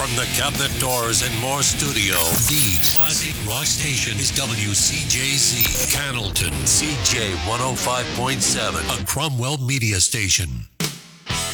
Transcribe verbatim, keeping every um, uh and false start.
From the Cabinet Doors and More studio, the classic rock station is W C J Z, Cannleton, C J one oh five point seven, a Cromwell media station.